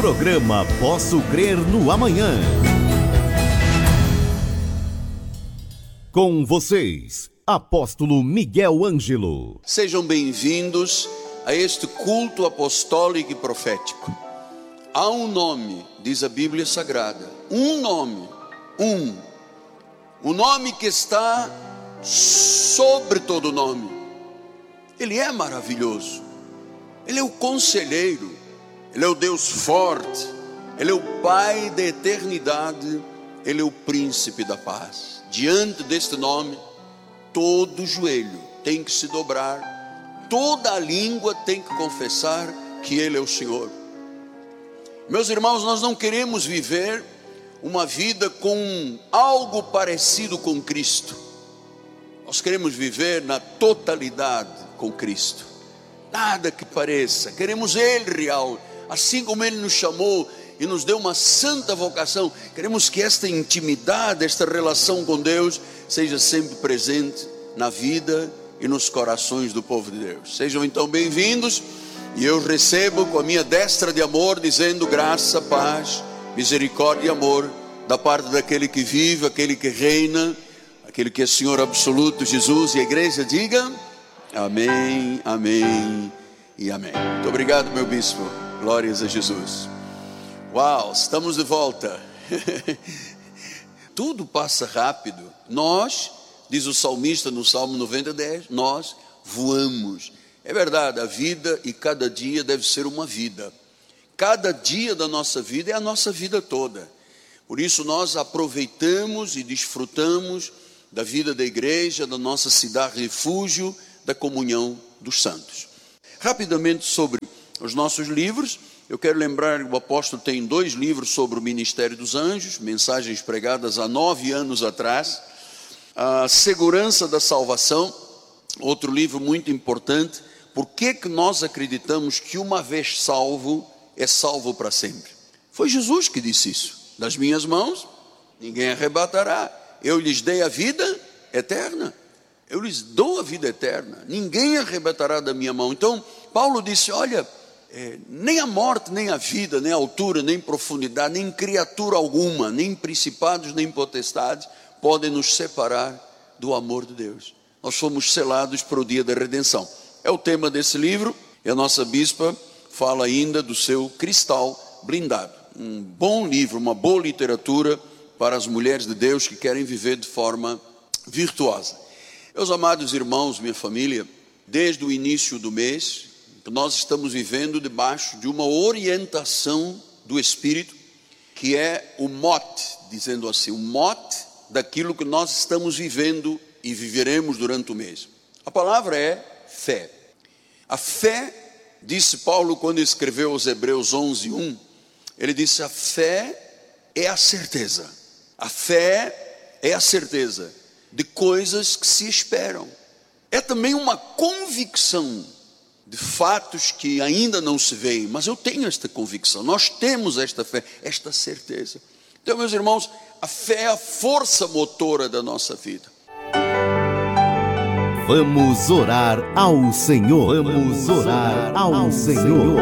Programa Posso Crer no Amanhã. Com vocês, Apóstolo Miguel Ângelo. Sejam bem-vindos a este culto apostólico e profético. Há um nome, diz a Bíblia Sagrada, um nome, o nome que está sobre todo nome. Ele é maravilhoso, Ele é o conselheiro, Ele é o Deus forte, Ele é o Pai da eternidade, Ele é o príncipe da paz. Diante deste nome, todo joelho tem que se dobrar, toda a língua tem que confessar que Ele é o Senhor. Meus irmãos, nós não queremos viver uma vida com algo parecido com Cristo. Nós queremos viver na totalidade com Cristo. Nada que pareça, queremos Ele real. Assim como Ele nos chamou e nos deu uma santa vocação, queremos que esta intimidade, esta relação com Deus seja sempre presente na vida e nos corações do povo de Deus. Sejam então bem-vindos, e eu recebo com a minha destra de amor, dizendo graça, paz, misericórdia e amor, da parte daquele que vive, aquele que reina, aquele que é Senhor absoluto, Jesus. E a igreja diga amém, amém e amém. Muito obrigado, meu bispo, glórias a Jesus. Uau, estamos de volta. Tudo passa rápido. Nós, diz o salmista no Salmo 90:10, nós voamos. É verdade, a vida e cada dia deve ser uma vida. Cada dia da nossa vida é a nossa vida toda. Por isso nós aproveitamos e desfrutamos da vida da igreja, da nossa cidade refúgio, da comunhão dos santos. Rapidamente sobre os nossos livros, eu quero lembrar que o apóstolo tem 2 livros sobre o ministério dos anjos, mensagens pregadas há 9 anos atrás. A segurança da salvação, outro livro muito importante. Por que nós acreditamos que uma vez salvo, é salvo para sempre? Foi Jesus que disse isso. Das minhas mãos, ninguém arrebatará. Eu lhes dei a vida eterna. Eu lhes dou a vida eterna. Ninguém arrebatará da minha mão. Então, Paulo disse, olha, nem a morte, nem a vida, nem a altura, nem profundidade, nem criatura alguma, nem principados, nem potestades, podem nos separar do amor de Deus. Nós fomos selados para o dia da redenção. É o tema desse livro, e a nossa bispa fala ainda do seu cristal blindado. Um bom livro, uma boa literatura para as mulheres de Deus que querem viver de forma virtuosa. Meus amados irmãos, minha família, desde o início do mês, nós estamos vivendo debaixo de uma orientação do Espírito, que é o mote, dizendo assim, o mote daquilo que nós estamos vivendo e viveremos durante o mês. A palavra é fé. A fé, disse Paulo quando escreveu aos Hebreus 11:1, ele disse, a fé é a certeza. A fé é a certeza de coisas que se esperam. É também uma convicção de fatos que ainda não se veem, mas eu tenho esta convicção, nós temos esta fé, esta certeza. Então, meus irmãos, a fé é a força motora da nossa vida. Vamos orar ao Senhor. Vamos orar ao Senhor.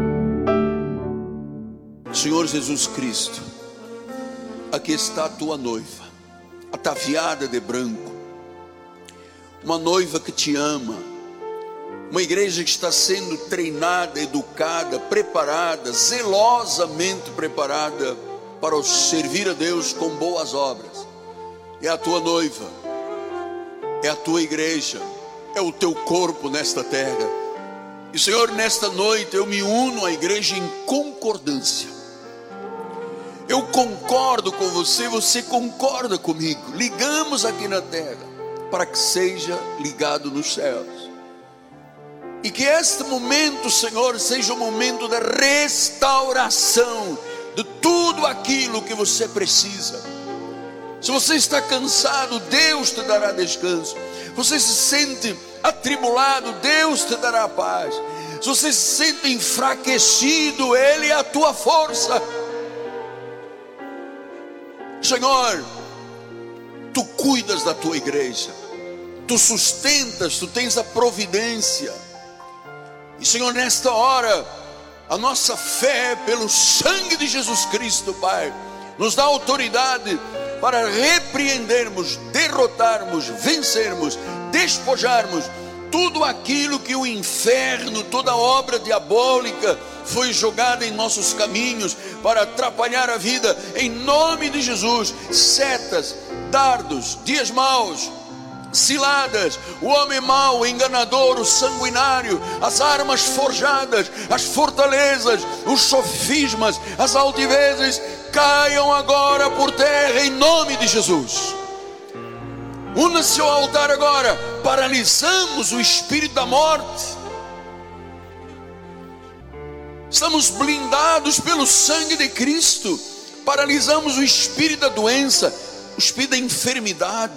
Senhor Jesus Cristo, aqui está a tua noiva, ataviada de branco, uma noiva que te ama, uma igreja que está sendo treinada, educada, preparada, zelosamente preparada para servir a Deus com boas obras. É a tua noiva, é a tua igreja, é o teu corpo nesta terra. E Senhor, nesta noite eu me uno à igreja em concordância. Eu concordo com você, você concorda comigo. Ligamos aqui na terra para que seja ligado nos céus. E que este momento, Senhor, seja um momento de restauração de tudo aquilo que você precisa. Se você está cansado, Deus te dará descanso. Você se sente atribulado, Deus te dará paz. Se você se sente enfraquecido, Ele é a tua força. Senhor, tu cuidas da tua igreja, tu sustentas, tu tens a providência. E Senhor, nesta hora, A nossa fé pelo sangue de Jesus Cristo, Pai, nos dá autoridade para repreendermos, derrotarmos, vencermos, despojarmos tudo aquilo que o inferno, toda obra diabólica foi jogada em nossos caminhos para atrapalhar a vida, em nome de Jesus. Setas, dardos, dias maus, ciladas, o homem mau, o enganador, o sanguinário, as armas forjadas, as fortalezas, os sofismas, as altivezes, caiam agora por terra em nome de Jesus. Una-se ao altar agora. Paralisamos o espírito da morte. Estamos blindados pelo sangue de Cristo. Paralisamos o espírito da doença, o espírito da enfermidade,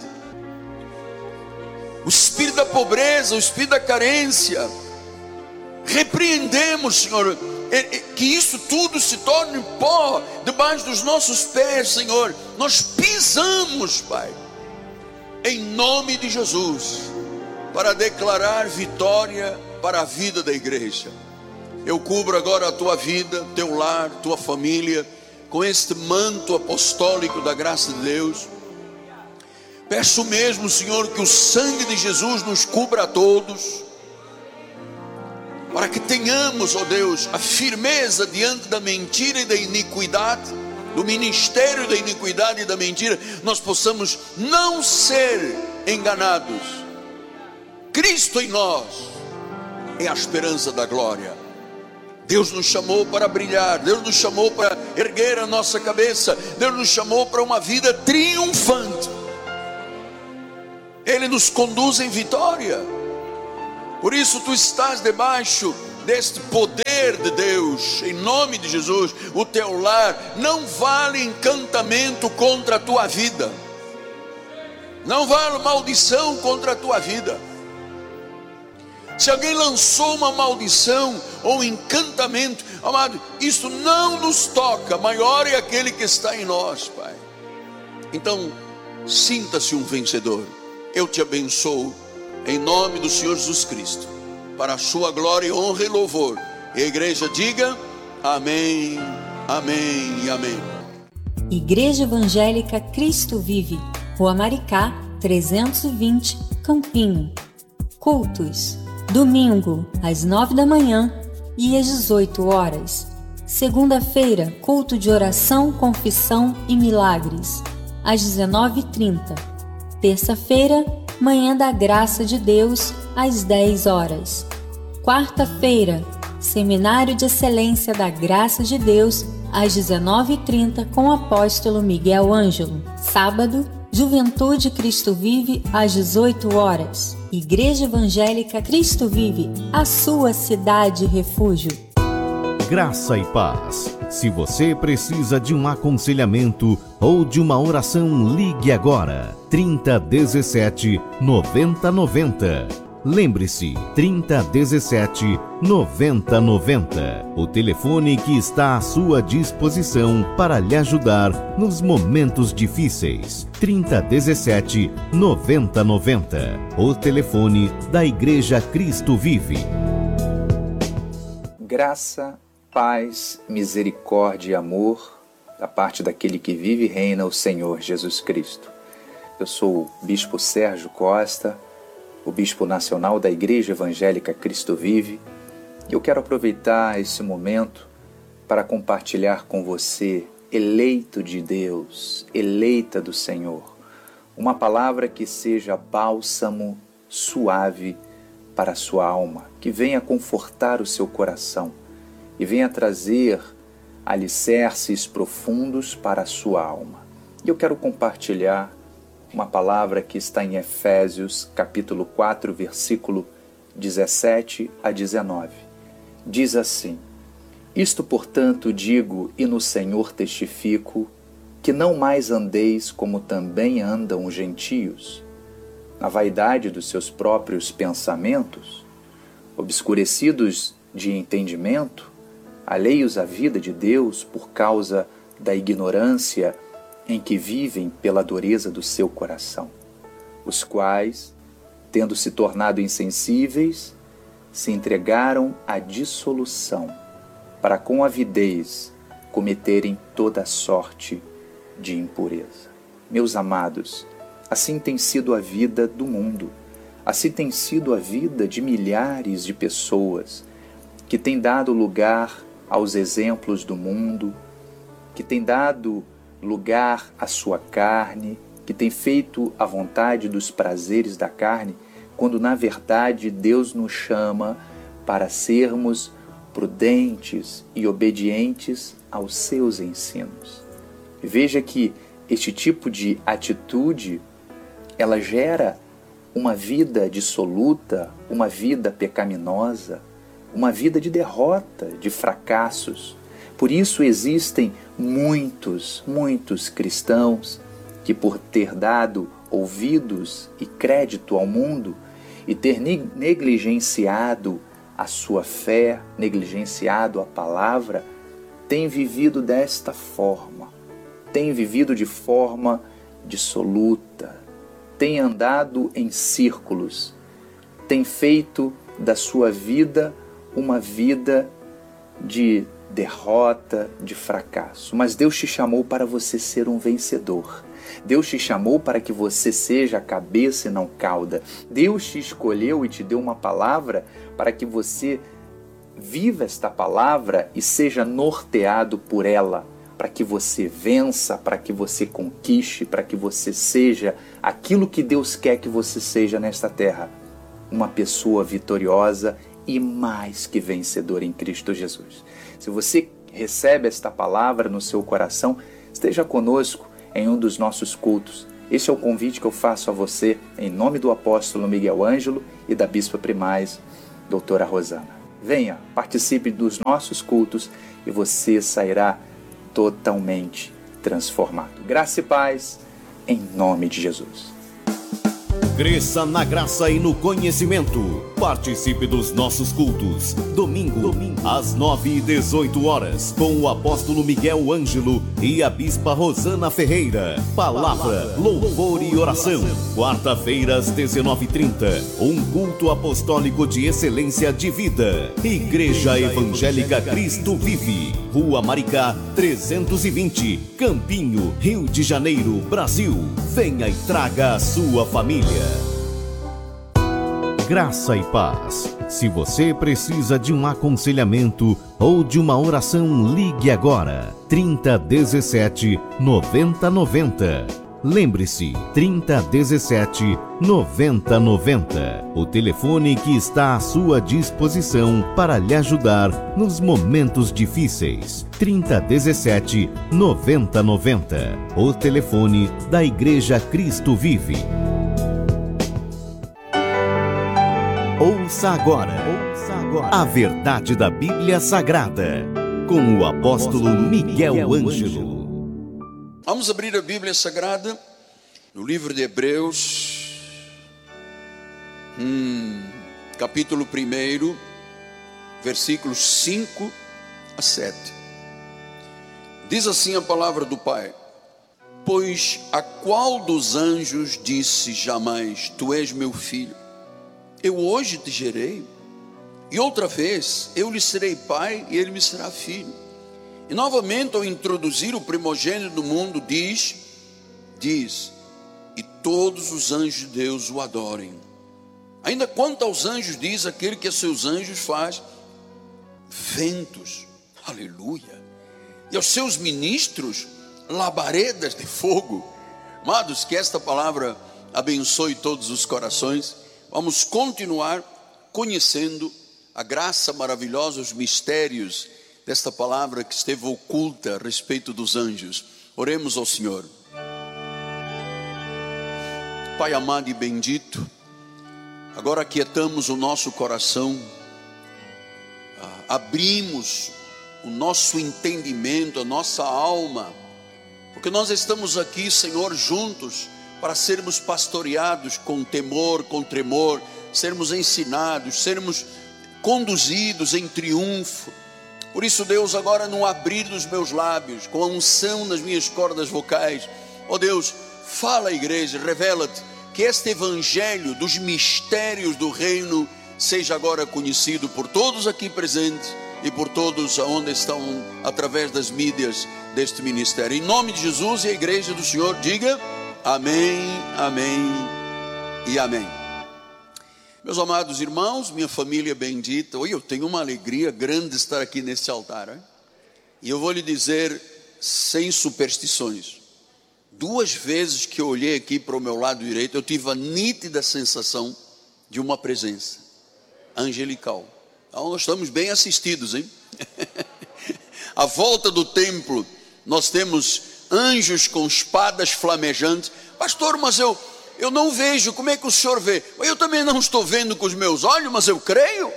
o espírito da pobreza, o espírito da carência. Repreendemos, Senhor, que isso tudo se torne pó debaixo dos nossos pés, Senhor. Nós pisamos, Pai, em nome de Jesus, para declarar vitória para a vida da igreja. Eu cubro agora a tua vida, teu lar, tua família, com este manto apostólico da graça de Deus. Peço mesmo, Senhor, que o sangue de Jesus nos cubra a todos, para que tenhamos, ó Deus, a firmeza diante da mentira e da iniquidade, do ministério da iniquidade e da mentira. Nós possamos não ser enganados. Cristo em nós é a esperança da glória. Deus nos chamou para brilhar, Deus nos chamou para erguer a nossa cabeça, Deus nos chamou para uma vida triunfante. Ele nos conduz em vitória. Por isso tu estás debaixo deste poder de Deus, em nome de Jesus. O teu lar não vale encantamento contra a tua vida, não vale maldição contra a tua vida. Se alguém lançou uma maldição ou encantamento, amado, isso não nos toca. Maior é aquele que está em nós, Pai. Então, sinta-se um vencedor. Eu te abençoo em nome do Senhor Jesus Cristo, para a sua glória, honra e louvor. E a igreja diga amém, amém e amém. Igreja Evangélica Cristo Vive, Rua Maricá, 320, Campinho. Cultos: domingo, às 9 da manhã e às 18 horas. Segunda-feira, culto de oração, confissão e milagres, às 19h30. Terça-feira, manhã da graça de Deus, às 10 horas. Quarta-feira, seminário de excelência da graça de Deus, às 19h30, com o apóstolo Miguel Ângelo. Sábado, Juventude Cristo Vive, às 18 horas. Igreja Evangélica Cristo Vive, a sua cidade refúgio. Graça e paz. Se você precisa de um aconselhamento ou de uma oração, ligue agora. 3017 9090. Lembre-se, 3017 9090. O telefone que está à sua disposição para lhe ajudar nos momentos difíceis. 3017 9090. O telefone da Igreja Cristo Vive. Graça, paz, misericórdia e amor da parte daquele que vive e reina, o Senhor Jesus Cristo. Eu sou o Bispo Sérgio Costa, o Bispo Nacional da Igreja Evangélica Cristo Vive, e eu quero aproveitar esse momento para compartilhar com você, eleito de Deus, eleita do Senhor, uma palavra que seja bálsamo suave para a sua alma, que venha confortar o seu coração e venha trazer alicerces profundos para a sua alma. E eu quero compartilhar uma palavra que está em Efésios, capítulo 4, versículo 17 a 19. Diz assim: Isto, portanto, digo e no Senhor testifico, que não mais andeis como também andam os gentios, na vaidade dos seus próprios pensamentos, obscurecidos de entendimento, alheios à vida de Deus por causa da ignorância em que vivem pela dureza do seu coração, os quais, tendo se tornado insensíveis, se entregaram à dissolução para com avidez cometerem toda sorte de impureza. Meus amados, assim tem sido a vida do mundo, assim tem sido a vida de milhares de pessoas que têm dado lugar aos exemplos do mundo, que têm dado lugar à sua carne, que têm feito a vontade dos prazeres da carne, quando na verdade Deus nos chama para sermos prudentes e obedientes aos seus ensinos. Veja que este tipo de atitude, ela gera uma vida dissoluta, uma vida pecaminosa, uma vida de derrota, de fracassos. Por isso existem muitos cristãos que, por ter dado ouvidos e crédito ao mundo e ter negligenciado a sua fé, negligenciado a palavra, têm vivido desta forma, têm vivido de forma dissoluta, têm andado em círculos, têm feito da sua vida uma vida de derrota, de fracasso. Mas Deus te chamou para você ser um vencedor. Deus te chamou para que você seja a cabeça e não cauda. Deus te escolheu e te deu uma palavra para que você viva esta palavra e seja norteado por ela, para que você vença, para que você conquiste, para que você seja aquilo que Deus quer que você seja nesta terra, uma pessoa vitoriosa e mais que vencedora em Cristo Jesus. Se você recebe esta palavra no seu coração, esteja conosco em um dos nossos cultos. Esse é o convite que eu faço a você em nome do apóstolo Miguel Ângelo e da bispa primaz, doutora Rosana. Venha, participe dos nossos cultos e você sairá totalmente transformado. Graça e paz, em nome de Jesus. Cresça na graça e no conhecimento. Participe dos nossos cultos. Domingo, às 9h18, com o apóstolo Miguel Ângelo e a bispa Rosana Ferreira. Palavra, louvor e oração. Quarta-feira, às 19h30, um culto apostólico de excelência de vida. Igreja Evangélica Cristo Vive. Rua Maricá, 320, Campinho, Rio de Janeiro, Brasil. Venha e traga a sua família. Graça e paz. Se você precisa de um aconselhamento ou de uma oração, ligue agora. 3017 9090. Lembre-se, 3017 9090. O telefone que está à sua disposição para lhe ajudar nos momentos difíceis. 3017 9090. O telefone da Igreja Cristo Vive. Ouça agora a verdade da Bíblia Sagrada, com o apóstolo Miguel Ângelo. Vamos abrir a Bíblia Sagrada no livro de Hebreus, capítulo 1, versículos 5 a 7. Diz assim a palavra do Pai: Pois a qual dos anjos disse jamais, tu és meu filho? Eu hoje te gerei, e outra vez eu lhe serei pai e ele me será filho. E novamente ao introduzir o primogênito do mundo diz, e todos os anjos de Deus o adorem. Ainda quanto aos anjos diz aquele que a seus anjos faz ventos, aleluia, e aos seus ministros labaredas de fogo. Amados, que esta palavra abençoe todos os corações. Vamos continuar conhecendo a graça maravilhosa, os mistérios desta palavra que esteve oculta a respeito dos anjos. Oremos ao Senhor. Pai amado e bendito, agora aquietamos o nosso coração, abrimos o nosso entendimento, a nossa alma, porque nós estamos aqui, Senhor, juntos para sermos pastoreados com temor, com tremor, sermos ensinados, sermos conduzidos em triunfo. Por isso, Deus, agora no abrir dos meus lábios, com a unção nas minhas cordas vocais, ó Deus, fala à igreja, revela-te, que este evangelho dos mistérios do reino seja agora conhecido por todos aqui presentes e por todos onde estão através das mídias deste ministério. Em nome de Jesus e a igreja do Senhor, diga amém, amém e amém. Meus amados irmãos, minha família bendita, eu tenho uma alegria grande de estar aqui neste altar, hein? E eu vou lhe dizer, sem superstições, 2 vezes que eu olhei aqui para o meu lado direito, eu tive a nítida sensação de uma presença angelical. Então nós estamos bem assistidos, hein? À volta do templo nós temos anjos com espadas flamejantes. Pastor, mas eu não vejo, como é que o senhor vê? Eu também não estou vendo com os meus olhos, mas eu creio.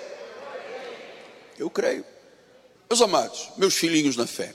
Eu creio. Meus amados, meus filhinhos na fé,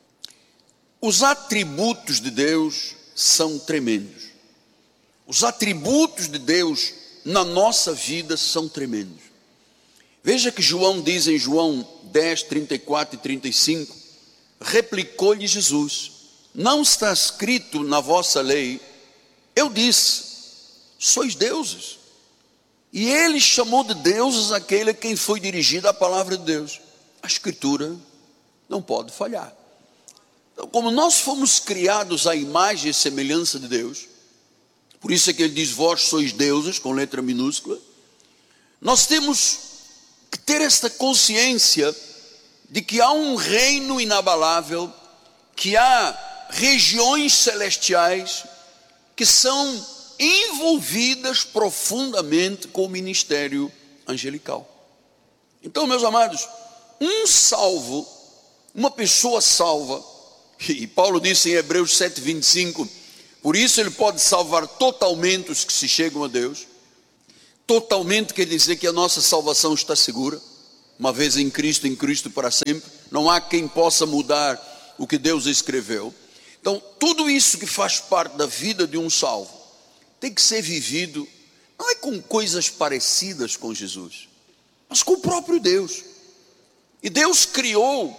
os atributos de Deus são tremendos. Os atributos de Deus na nossa vida são tremendos. Veja que João diz em João 10, 34 e 35, replicou-lhe Jesus: não está escrito na vossa lei, eu disse, sois deuses. E ele chamou de deuses aquele a quem foi dirigida a palavra de Deus. A Escritura não pode falhar. Então, como nós fomos criados à imagem e semelhança de Deus, por isso é que ele diz, vós sois deuses, com letra minúscula, nós temos que ter esta consciência de que há um reino inabalável, que há regiões celestiais que são envolvidas profundamente com o ministério angelical. Então, meus amados, um salvo, uma pessoa salva, e Paulo disse em Hebreus 7:25, por isso ele pode salvar totalmente os que se chegam a Deus. Totalmente quer dizer que a nossa salvação está segura, uma vez em Cristo para sempre. Não há quem possa mudar o que Deus escreveu. Então, tudo isso que faz parte da vida de um salvo tem que ser vivido, não é com coisas parecidas com Jesus, mas com o próprio Deus. E Deus criou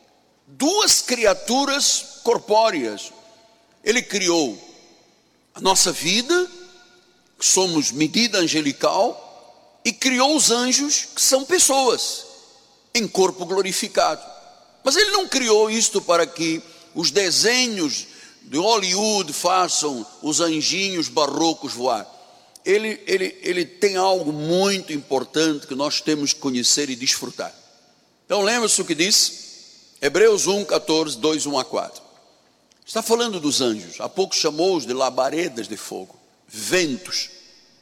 2 criaturas corpóreas. Ele criou a nossa vida, que somos medida angelical, e criou os anjos, que são pessoas, em corpo glorificado. Mas ele não criou isto para que os desenhos de Hollywood façam os anjinhos barrocos voar. Ele tem algo muito importante que nós temos que conhecer e desfrutar. Então lembra-se o que disse? Hebreus 1:14, 2, 1 a 4. Está falando dos anjos. Há pouco chamou-os de labaredas de fogo, ventos.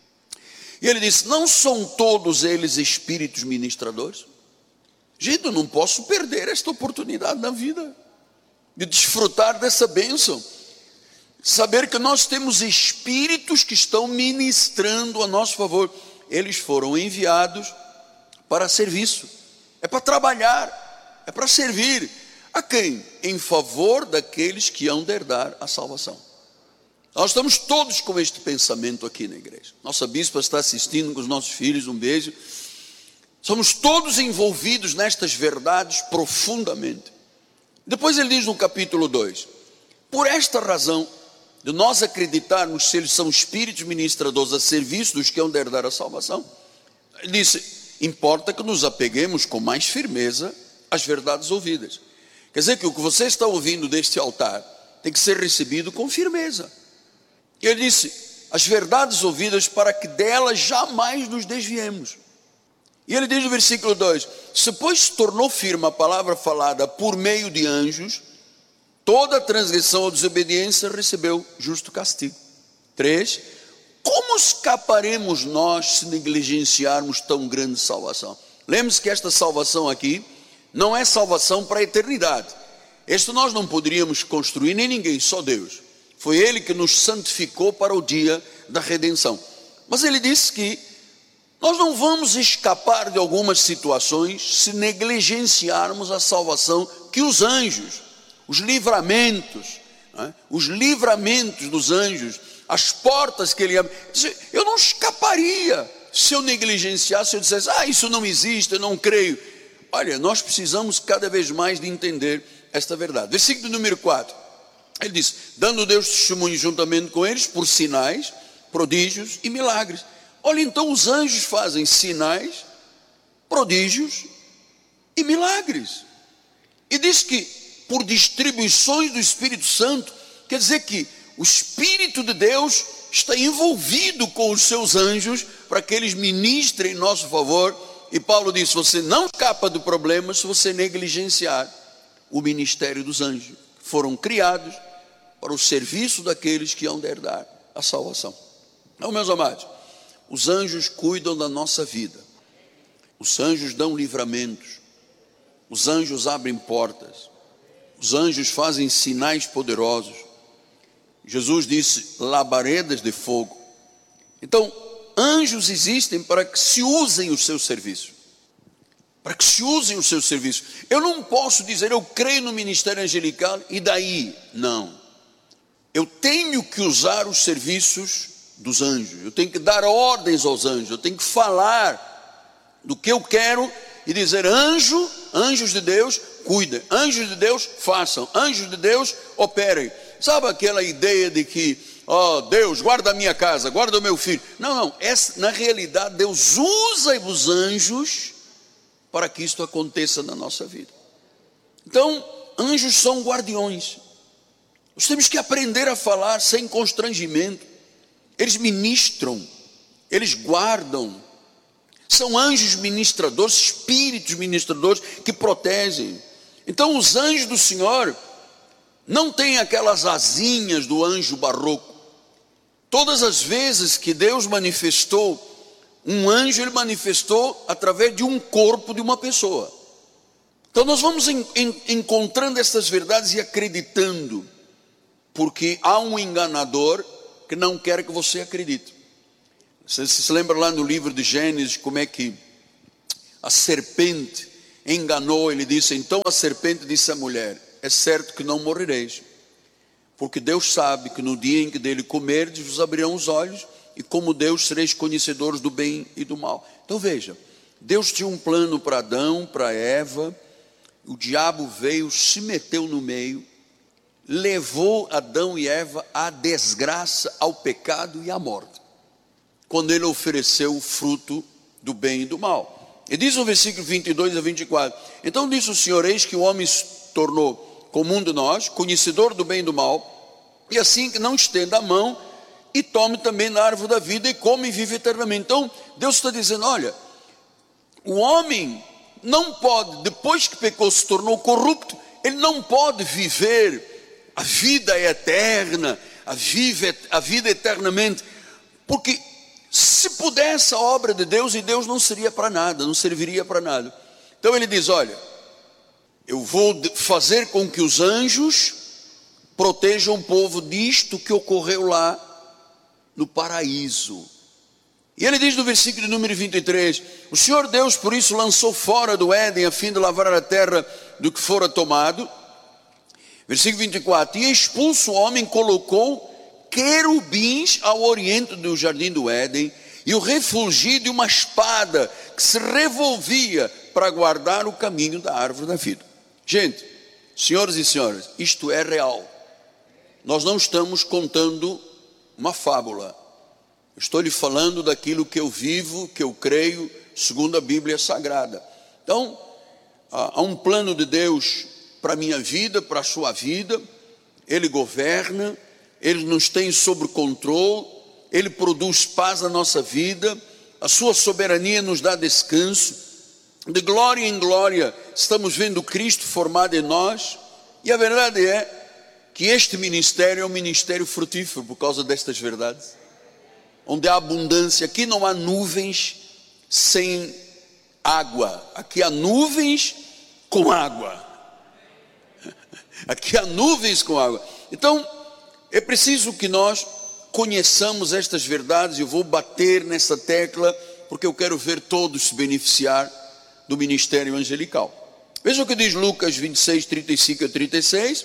E ele disse, não são todos eles espíritos ministradores? Gente, eu não posso perder esta oportunidade na vida, de desfrutar dessa bênção. Saber que nós temos espíritos que estão ministrando a nosso favor. Eles foram enviados para serviço. É para trabalhar, é para servir. A quem? Em favor daqueles que hão de herdar a salvação. Nós estamos todos com este pensamento aqui na igreja. Nossa bispa está assistindo com os nossos filhos, um beijo. Somos todos envolvidos nestas verdades profundamente. Depois ele diz no capítulo 2, por esta razão, de nós acreditarmos se eles são espíritos ministradores a serviço dos que hão de herdar a salvação, ele disse, importa que nos apeguemos com mais firmeza às verdades ouvidas. Quer dizer que o que você está ouvindo deste altar tem que ser recebido com firmeza. E ele disse, as verdades ouvidas para que delas jamais nos desviemos. E ele diz no versículo 2, se pois se tornou firme a palavra falada por meio de anjos, toda transgressão ou desobediência recebeu justo castigo. 3, como escaparemos nós se negligenciarmos tão grande salvação? Lembre-se que esta salvação aqui não é salvação para a eternidade. Este nós não poderíamos construir, nem ninguém, só Deus. Foi Ele que nos santificou para o dia da redenção. Mas Ele disse que nós não vamos escapar de algumas situações se negligenciarmos a salvação que os anjos, os livramentos dos anjos, as portas que Ele abre. Eu não escaparia se eu negligenciasse, se eu dissesse, isso não existe, eu não creio. Olha, nós precisamos cada vez mais de entender esta verdade. Versículo número 4, ele diz, dando Deus testemunho juntamente com eles, por sinais, prodígios e milagres. Olha, então os anjos fazem sinais, prodígios e milagres. E diz que por distribuições do Espírito Santo, quer dizer que o Espírito de Deus está envolvido com os seus anjos para que eles ministrem em nosso favor. E Paulo diz: você não escapa do problema se você negligenciar o ministério dos anjos, que foram criados para o serviço daqueles que hão de herdar a salvação. Então, meus amados, os anjos cuidam da nossa vida, os anjos dão livramentos, os anjos abrem portas, os anjos fazem sinais poderosos. Jesus disse: labaredas de fogo. Então, anjos existem para que se usem os seus serviços. Para que se usem os seus serviços. Eu não posso dizer, eu creio no ministério angelical e daí? Não. Eu tenho que usar os serviços dos anjos. Eu tenho que dar ordens aos anjos. Eu tenho que falar do que eu quero e dizer: anjos de Deus, cuidem. Anjos de Deus, façam. Anjos de Deus, operem. Sabe aquela ideia de que, Deus, guarda a minha casa, guarda o meu filho. Não, na realidade, Deus usa os anjos para que isto aconteça na nossa vida. Então, anjos são guardiões. Nós temos que aprender a falar sem constrangimento. Eles ministram, eles guardam. São anjos ministradores, espíritos ministradores que protegem. Então, os anjos do Senhor não têm aquelas asinhas do anjo barroco. Todas as vezes que Deus manifestou um anjo, Ele manifestou através de um corpo de uma pessoa. Então nós vamos encontrando essas verdades e acreditando, porque há um enganador que não quer que você acredite. Você se lembra lá no livro de Gênesis como é que a serpente enganou? Ele disse: então a serpente disse à mulher: é certo que não morrereis, porque Deus sabe que no dia em que dele comerdes vos abrirão os olhos, e como Deus sereis conhecedores do bem e do mal. Então veja, Deus tinha um plano para Adão, para Eva. O diabo veio, se meteu no meio, levou Adão e Eva à desgraça, ao pecado e à morte, quando ele ofereceu o fruto do bem e do mal. E diz no versículo 22 a 24: então disse o Senhor: eis que o homem se tornou comum de nós, conhecedor do bem e do mal, e assim que não estenda a mão e tome também na árvore da vida e come e vive eternamente. Então Deus está dizendo: olha, o homem não pode, depois que pecou, se tornou corrupto, ele não pode viver a vida eterna, a vida eternamente, porque se pudesse a obra de Deus, e Deus não seria para nada, não serviria para nada. Então ele diz: olha, eu vou fazer com que os anjos protejam o povo disto que ocorreu lá no paraíso. E ele diz no versículo número 23: o Senhor Deus por isso lançou fora do Éden, a fim de lavrar a terra do que fora tomado. Versículo 24: e expulso o homem, colocou querubins ao oriente do jardim do Éden, e o refulgiu de uma espada que se revolvia para guardar o caminho da árvore da vida. Gente, senhores e senhoras, isto é real. Nós não estamos contando uma fábula. Estou lhe falando daquilo que eu vivo, que eu creio, segundo a Bíblia Sagrada. Então, há um plano de Deus para a minha vida, para a sua vida. Ele governa, Ele nos tem sob controle, Ele produz paz na nossa vida, a sua soberania nos dá descanso. De glória em glória estamos vendo Cristo formado em nós, e a verdade é que este ministério é um ministério frutífero por causa destas verdades, onde há abundância. Aqui não há nuvens sem água, aqui há nuvens com água, aqui há nuvens com água. Então é preciso que nós conheçamos estas verdades. Eu vou bater nessa tecla porque eu quero ver todos se beneficiar do ministério angelical. Veja o que diz Lucas 26, 35 a 36.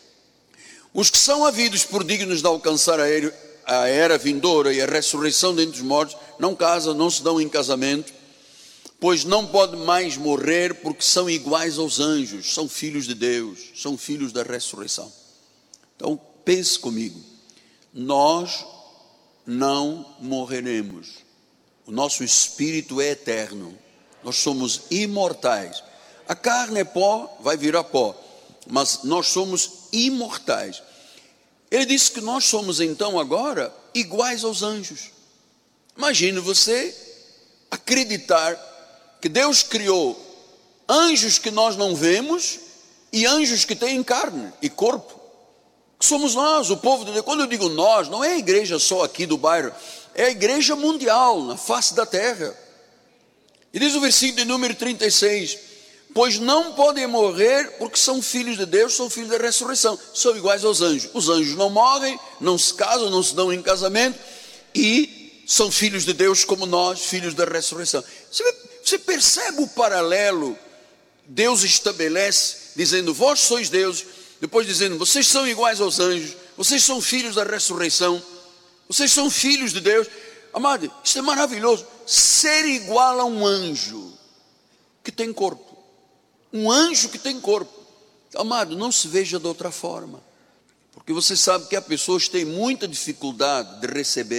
Os que são havidos por dignos de alcançar a era vindoura e a ressurreição dentre os mortos, não casam, não se dão em casamento, pois não podem mais morrer, porque são iguais aos anjos, são filhos de Deus, são filhos da ressurreição. Então pense comigo, nós não morreremos, o nosso espírito é eterno, nós somos imortais. A carne é pó, vai virar pó, mas nós somos imortais. Ele disse que nós somos então agora iguais aos anjos. Imagine você acreditar que Deus criou anjos que nós não vemos e anjos que têm carne e corpo. Somos nós, o povo de Deus. Quando eu digo nós, não é a igreja só aqui do bairro, é a igreja mundial, na face da terra. E diz o versículo de número 36, pois não podem morrer porque são filhos de Deus, são filhos da ressurreição, são iguais aos anjos. Os anjos não morrem, não se casam, não se dão em casamento e são filhos de Deus como nós, filhos da ressurreição. Você percebe o paralelo? Deus estabelece dizendo, vós sois Deus, depois dizendo, vocês são iguais aos anjos, vocês são filhos da ressurreição, vocês são filhos de Deus. Amado, isso é maravilhoso, ser igual a um anjo que tem corpo, um anjo que tem corpo. Amado, não se veja de outra forma, porque você sabe que há pessoas que têm muita dificuldade de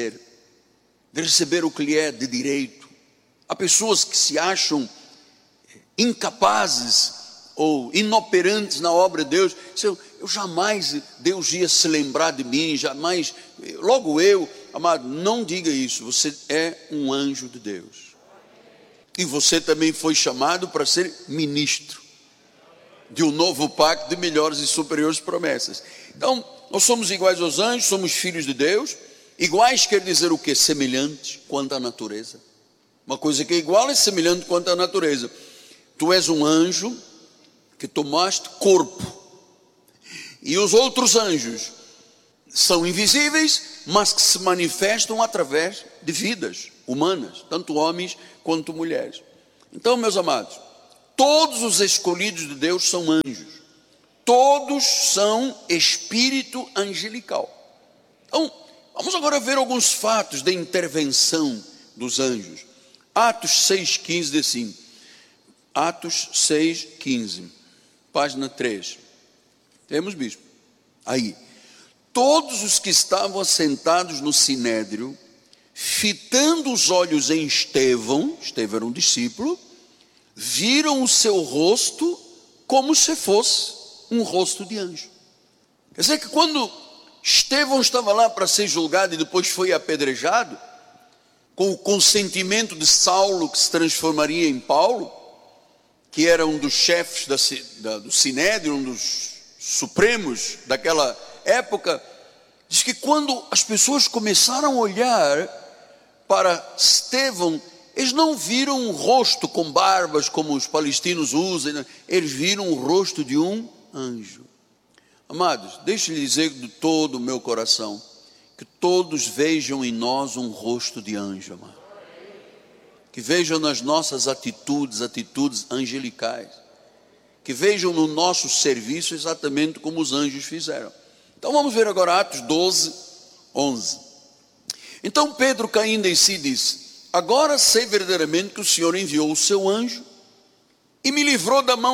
receber o que lhe é de direito. Há pessoas que se acham incapazes ou inoperantes na obra de Deus. Eu jamais, Deus ia se lembrar de mim, jamais, logo eu. Amado, não diga isso, você é um anjo de Deus, e você também foi chamado para ser ministro de um novo pacto de melhores e superiores promessas. Então, nós somos iguais aos anjos, somos filhos de Deus. Iguais quer dizer o quê? Semelhantes quanto à natureza. Uma coisa que é igual é semelhante quanto à natureza. Tu és um anjo que tomaste corpo, e os outros anjos são invisíveis, mas que se manifestam através de vidas humanas, tanto homens quanto mulheres. Então, meus amados, todos os escolhidos de Deus são anjos, todos são espírito angelical. Então, vamos agora ver alguns fatos de intervenção dos anjos. Atos 6,15 diz assim, Atos 6,15, página 3. Temos, bispo? Aí. Todos os que estavam assentados no sinédrio, fitando os olhos em Estevão era um discípulo, viram o seu rosto como se fosse um rosto de anjo. Quer dizer que quando Estevão estava lá para ser julgado e depois foi apedrejado, com o consentimento de Saulo, que se transformaria em Paulo, que era um dos chefes do sinédrio, um dos supremos daquela época, diz que quando as pessoas começaram a olhar para Estevão, eles não viram um rosto com barbas como os palestinos usam, eles viram o rosto de um anjo. Amados, deixe-lhe dizer de todo o meu coração, que todos vejam em nós um rosto de anjo, amado. Que vejam nas nossas atitudes angelicais, que vejam no nosso serviço exatamente como os anjos fizeram. Então vamos ver agora Atos 12, 11. Então Pedro, caindo em si, disse, agora sei verdadeiramente que o Senhor enviou o seu anjo e me livrou da mão